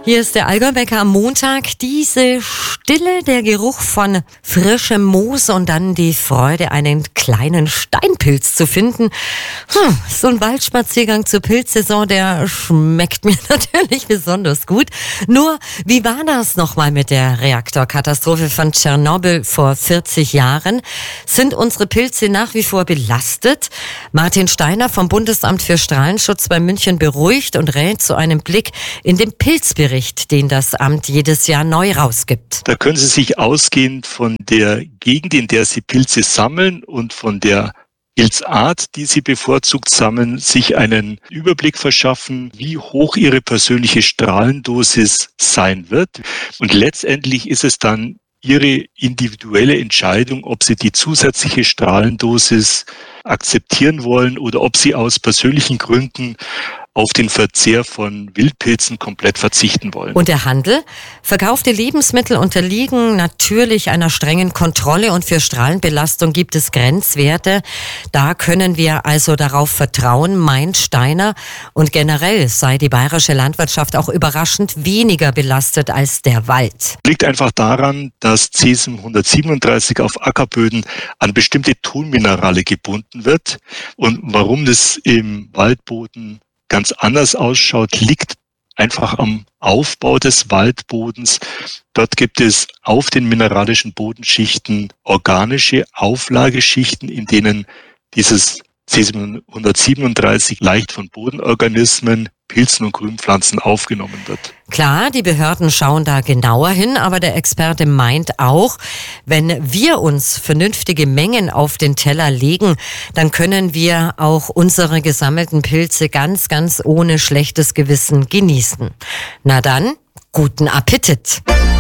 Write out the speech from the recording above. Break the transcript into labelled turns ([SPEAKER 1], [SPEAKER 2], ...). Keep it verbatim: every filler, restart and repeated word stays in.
[SPEAKER 1] Hier ist der Allgäuwecker am Montag. Diese Stille, der Geruch von frischem Moos und dann die Freude, einen kleinen Steinpilz zu finden. Hm, so ein Waldspaziergang zur Pilzsaison, der schmeckt mir natürlich besonders gut. Nur, wie war das nochmal mit der Reaktorkatastrophe von Tschernobyl vor vierzig Jahren? Sind unsere Pilze nach wie vor belastet? Martin Steiner vom Bundesamt für Strahlenschutz bei München beruhigt und rät zu einem Blick in den Pilzbericht, den das Amt jedes Jahr neu rausgibt.
[SPEAKER 2] Da können Sie sich ausgehend von der Gegend, in der Sie Pilze sammeln und von der Pilzart, die Sie bevorzugt sammeln, sich einen Überblick verschaffen, wie hoch Ihre persönliche Strahlendosis sein wird. Und letztendlich ist es dann Ihre individuelle Entscheidung, ob Sie die zusätzliche Strahlendosis akzeptieren wollen oder ob Sie aus persönlichen Gründen auf den Verzehr von Wildpilzen komplett verzichten wollen.
[SPEAKER 1] Und der Handel? Verkaufte Lebensmittel unterliegen natürlich einer strengen Kontrolle und für Strahlenbelastung gibt es Grenzwerte. Da können wir also darauf vertrauen, meint Steiner. Und generell sei die bayerische Landwirtschaft auch überraschend weniger belastet als der Wald.
[SPEAKER 2] Liegt einfach daran, dass Cäsium hundertsiebenunddreißig auf Ackerböden an bestimmte Tonminerale gebunden wird. Und warum das im Waldboden ganz anders ausschaut, liegt einfach am Aufbau des Waldbodens. Dort gibt es auf den mineralischen Bodenschichten organische Auflageschichten, in denen dieses Cäsium hundertsiebenunddreißig leicht von Bodenorganismen, Pilzen und Grünpflanzen aufgenommen wird.
[SPEAKER 1] Klar, die Behörden schauen da genauer hin, aber der Experte meint auch, wenn wir uns vernünftige Mengen auf den Teller legen, dann können wir auch unsere gesammelten Pilze ganz, ganz ohne schlechtes Gewissen genießen. Na dann, guten Appetit!